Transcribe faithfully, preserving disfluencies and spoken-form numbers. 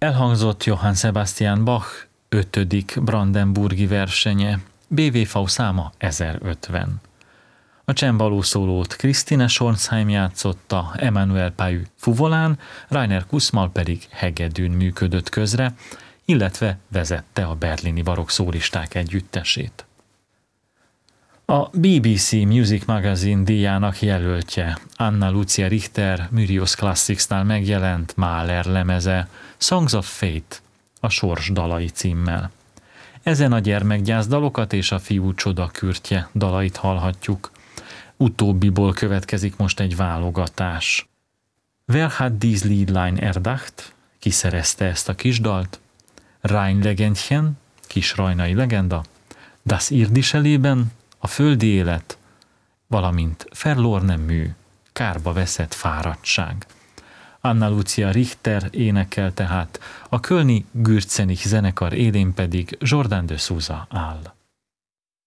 Elhangzott Johann Sebastian Bach ötödik brandenburgi versenye, bé vé vé száma ezerötven. A csembaló szólót Christine Schornsheim játszotta, Emmanuel Pau fuvolán, Rainer Kussmaul pedig hegedűn működött közre, illetve vezette a berlini barokk szólisták együttesét. A bé bé cé Music Magazine díjának jelöltje, Anna Lucia Richter Murios Classics-nál megjelent Mahler lemeze, Songs of Fate, a Sors dalai címmel. Ezen a gyermekgyászdalokat és a fiú csodakürtje dalait hallhatjuk. Utóbbiból következik most egy válogatás. Wer hat dies Liedlein erdacht? Ki szerezte ezt a kis dalt? Rheinlegendchen, kis rajnai legenda, Das irdische Leben, a földi élet, valamint Verlorene Mühe, kárba veszett fáradtság. Anna Lucia Richter énekel tehát, a kölni Gürzenich zenekar élén pedig Jordan de Souza áll.